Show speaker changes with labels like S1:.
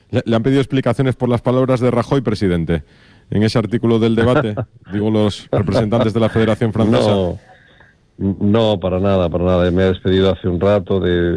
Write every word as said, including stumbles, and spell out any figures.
S1: ¿Le, le han pedido explicaciones por las palabras de Rajoy, presidente, en ese artículo del debate? Digo, los representantes de la Federación Francesa.
S2: No, no, para nada, para nada. Me he despedido hace un rato de